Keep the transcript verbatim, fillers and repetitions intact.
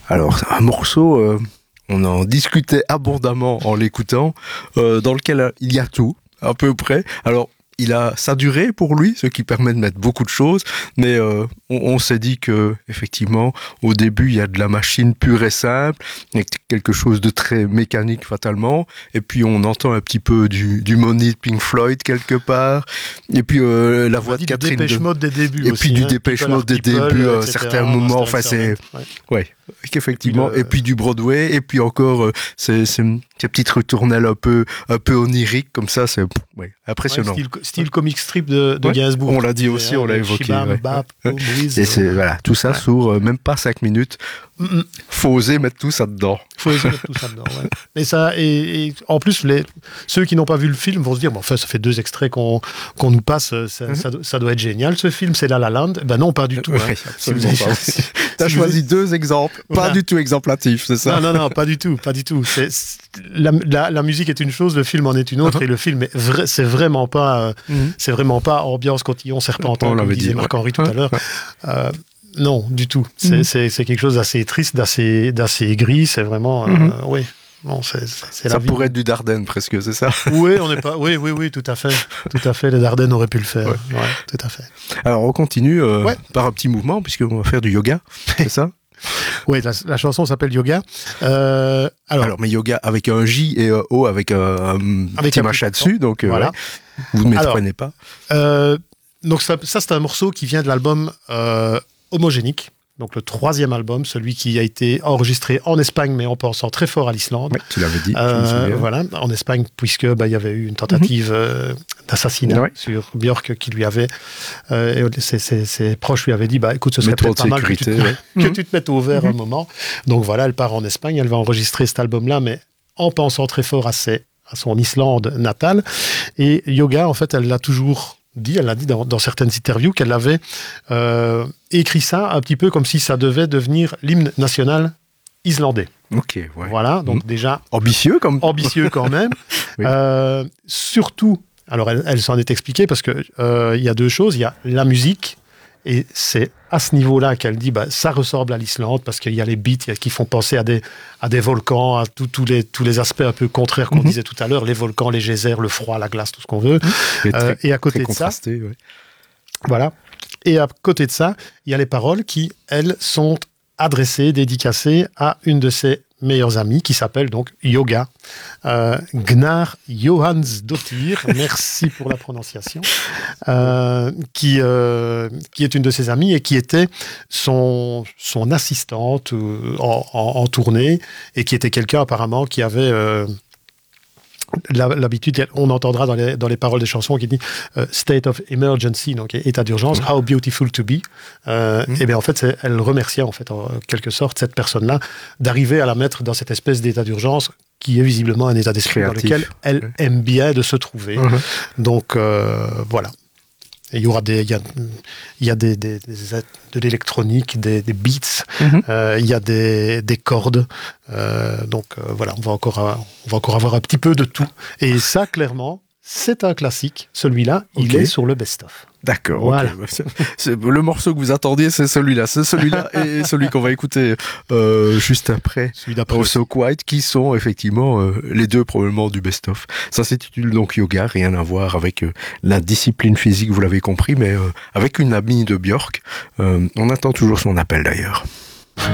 Alors, un morceau, euh, on en discutait abondamment en l'écoutant, euh, dans lequel il y a tout, à peu près. Alors, il a sa durée pour lui, ce qui permet de mettre beaucoup de choses, mais euh, on, on s'est dit que effectivement, au début, il y a de la machine pure et simple, il y a quelque chose de très mécanique fatalement, et puis on entend un petit peu du, du Money de Pink Floyd quelque part, et puis euh, la voix de Catherine, du Dépêche de... Mode des débuts et aussi, puis du hein, Dépêche Mode des débuts, à certains moments, enfin c'est, ouais. ouais, effectivement, le... et puis du Broadway, et puis encore euh, ces, ces, ces petites retournelles un peu, un peu oniriques comme ça, c'est ouais, impressionnant. Ouais, style, style comic strip de, de ouais. Gainsbourg. On l'a dit aussi, on l'a évoqué. Shibam, ouais. Bap, ouais. Breeze, et c'est, voilà, tout ça ouais. sur euh, même pas cinq minutes. Mm-mm. Faut oser mettre tout ça dedans. Faut oser mettre tout ça dedans, ouais. Et, ça, et, et en plus, les, ceux qui n'ont pas vu le film vont se dire, bon, enfin, ça fait deux extraits qu'on, qu'on nous passe, ça, mm-hmm. ça, ça doit être génial, ce film, c'est La La Land. Ben non, pas du tout. Ouais, hein. absolument si pas. Si, T'as si choisi vous... deux exemples, voilà. Pas du tout exemplatifs, c'est ça? Non, non, non, pas du tout, pas du tout. C'est, c'est, la, la, la musique est une chose, le film en est une autre, uh-huh. et le film, est vrai, c'est vraiment pas, euh, mm-hmm. c'est vraiment pas ambiance cotillon serpentin, comme disait Marc-Henri tout à l'heure. Euh, Non, du tout. C'est, mmh. c'est, c'est quelque chose d'assez triste, d'assez, d'assez gris. C'est vraiment, mmh. euh, oui. Bon, c'est, c'est, c'est ça la vie. pourrait être du Dardenne presque, c'est ça? Oui, on n'est pas. Oui, oui, oui, tout à fait, tout à fait. Les Dardennes auraient pu le faire. Ouais, ouais tout à fait. Alors on continue euh, ouais. par un petit mouvement puisqu'on va faire du yoga, c'est ça? Oui, la, la chanson s'appelle Yoga. Euh, alors, alors, mais yoga avec un J et un O avec un, un avec petit un machin dessus, donc euh, voilà. Ouais. Vous ne méprenez pas. Euh, donc ça, ça, c'est un morceau qui vient de l'album euh, Homogénique, donc le troisième album, celui qui a été enregistré en Espagne, mais en pensant très fort à l'Islande. Oui, tu l'avais dit. Euh, voilà, en Espagne, puisque bah, il y avait eu une tentative mm-hmm. euh, d'assassinat ouais. sur Björk qui lui avait, euh, et ses, ses, ses proches lui avaient dit, bah écoute, ce serait peut-être pas mal que tu, te, ouais. que mm-hmm. tu te mettes au vert mm-hmm. un moment. Donc voilà, elle part en Espagne, elle va enregistrer cet album-là, mais en pensant très fort à, ses, à son Islande natale. Et Yoga, en fait, elle l'a toujours dit, elle l'a dit dans, dans certaines interviews, qu'elle avait euh, écrit ça un petit peu comme si ça devait devenir l'hymne national islandais. Ok, ouais. Voilà, donc mmh. déjà... Ambitieux comme... Ambitieux quand même. oui. euh, surtout, alors elle, elle s'en est expliquée parce qu'il euh, y a deux choses, il y a la musique, et c'est à ce niveau-là qu'elle dit, bah, ça ressemble à l'Islande parce qu'il y a les beats qui font penser à des, à des volcans, à tous les, tous les aspects un peu contraires qu'on mm-hmm. disait tout à l'heure, les volcans, les geysers, le froid, la glace, tout ce qu'on veut. Et, très, euh, et à côté de ça, ouais. voilà. Et à côté de ça, il y a les paroles qui, elles, sont adressées, dédicacées à une de ses meilleures amies qui s'appelle donc Yoga. Euh, Gnar Johansdottir, merci pour la prononciation, euh, qui, euh, qui est une de ses amies et qui était son, son assistante euh, en, en, en tournée et qui était quelqu'un apparemment qui avait... Euh, l'habitude, on entendra dans les, dans les paroles des chansons qui dit euh, state of emergency, donc état d'urgence, how beautiful to be. Euh, mm. Et bien en fait, c'est, elle remerciait en fait en quelque sorte cette personne-là d'arriver à la mettre dans cette espèce d'état d'urgence qui est visiblement un état d'esprit Créatif. Dans lequel elle ouais. aime bien de se trouver. Mm-hmm. Donc euh, voilà. Et il y aura des, il y a, il y a des, des, des de l'électronique, des, des beats, mm-hmm. euh, il y a des, des cordes. Euh, donc euh, voilà, on va encore, on va encore avoir un petit peu de tout. Et ça, clairement, c'est un classique. Celui-là, okay. il est sur le best-of. D'accord. Voilà. Okay. C'est, c'est, le morceau que vous attendiez, c'est celui-là. C'est celui-là et celui qu'on va écouter euh, juste après. Celui d'après. So Quiet, qui sont effectivement euh, les deux probablement du best-of. Ça s'intitule donc Yoga, rien à voir avec euh, la discipline physique, vous l'avez compris, mais euh, avec une amie de Björk. Euh, on attend toujours son appel d'ailleurs.